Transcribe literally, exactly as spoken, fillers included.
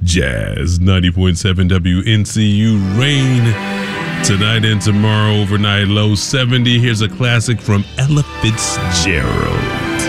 Jazz ninety point seven W N C U. Rain tonight and tomorrow, overnight low seventy. Here's a classic from Ella Fitzgerald.